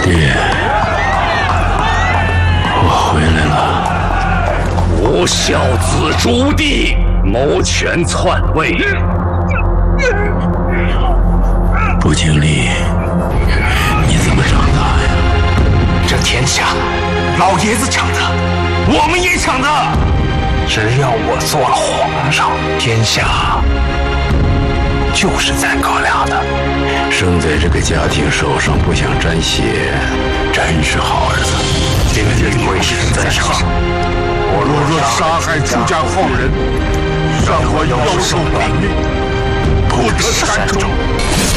爹，我回来了。 吾孝子朱棣谋权篡位， 不经历，你怎么长大呀？ 这天下，老爷子抢的，我们也抢的。只要我做了皇上，天下就是咱哥俩的。 生在这个家庭手上不想沾血，真是好儿子。 今天贵神在上，我若杀害朱家后人，让我要受命，不得善终。